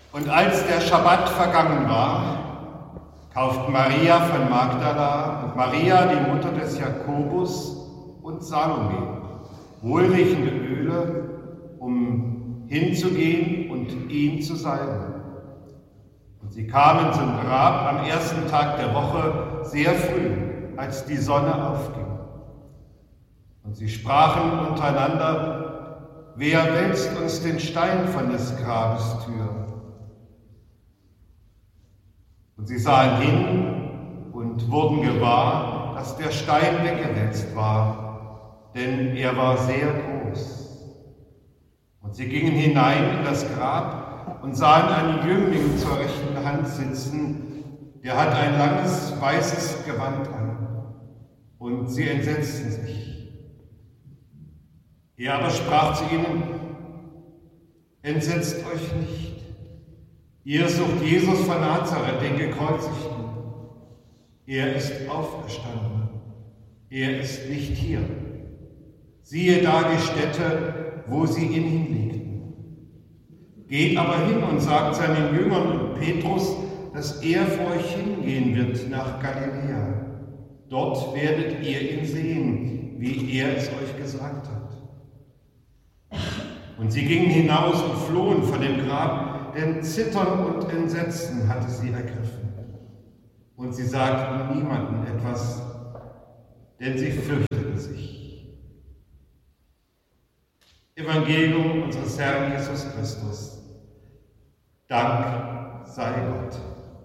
Und als der Schabbat vergangen war, kauften Maria von Magdala und Maria, die Mutter des Jakobus, und Salome wohlriechende Öle, um hinzugehen und ihn zu salben. Und sie kamen zum Grab am ersten Tag der Woche sehr früh, als die Sonne aufging. Und sie sprachen untereinander: Wer wälzt uns den Stein von des Grabes Tür? Und sie sahen hin und wurden gewahr, dass der Stein weggewälzt war, denn er war sehr groß. Und sie gingen hinein in das Grab und sahen einen Jüngling zur rechten Hand sitzen, der hat ein langes weißes Gewand an. Und sie entsetzten sich. Er aber sprach zu ihnen: Entsetzt euch nicht. Ihr sucht Jesus von Nazareth, den Gekreuzigten. Er ist auferstanden. Er ist nicht hier. Siehe da die Stätte, wo sie ihn hinlegten. Geht aber hin und sagt seinen Jüngern und Petrus, dass er vor euch hingehen wird nach Galiläa. Dort werdet ihr ihn sehen, wie er es euch gesagt hat. Und sie gingen hinaus und flohen von dem Grab, denn Zittern und Entsetzen hatte sie ergriffen. Und sie sagten niemandem etwas, denn sie fürchteten sich. Evangelium unseres Herrn Jesus Christus. Dank sei Gott.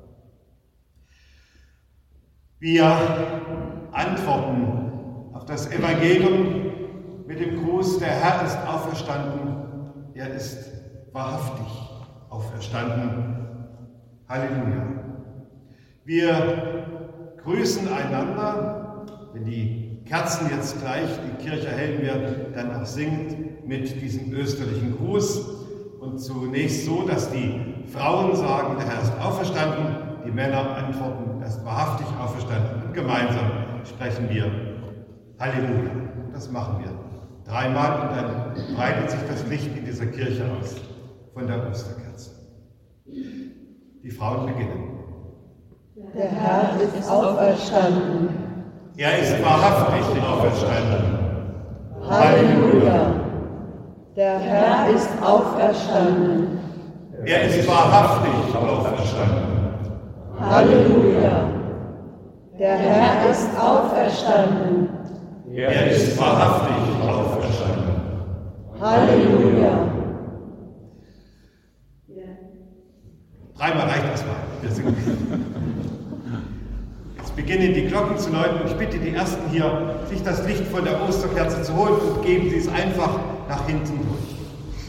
Wir antworten auf das Evangelium mit dem Gruß: Der Herr ist auferstanden, er ist wahrhaftig auferstanden. Halleluja. Wir grüßen einander, wenn die Kerzen jetzt gleich die Kirche hellen werden, dann auch singt mit diesem österlichen Gruß. Und zunächst so, dass die Frauen sagen: Der Herr ist auferstanden, die Männer antworten: Er ist wahrhaftig auferstanden. Und gemeinsam sprechen wir Halleluja. Das machen wir dreimal und dann breitet sich das Licht in dieser Kirche aus von der Osterkerze. Die Frauen beginnen. Der Herr ist auferstanden. Er ist wahrhaftig auferstanden. Halleluja. Der Herr ist auferstanden. Er ist wahrhaftig auferstanden. Halleluja. Der Herr ist auferstanden. Er ist wahrhaftig auferstanden. Halleluja. Dreimal reicht das mal. Wir singen. Jetzt beginnen die Glocken zu läuten. Ich bitte die Ersten hier, sich das Licht von der Osterkerze zu holen und geben Sie es einfach nach hinten durch.